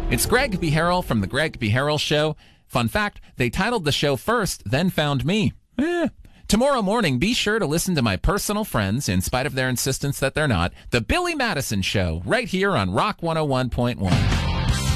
It's Greg B. Harrell from The Greg B. Harrell Show. Fun fact, they titled the show first, then found me. Tomorrow morning, be sure to listen to my personal friends, in spite of their insistence that they're not, The Billy Madison Show, right here on Rock 101.1.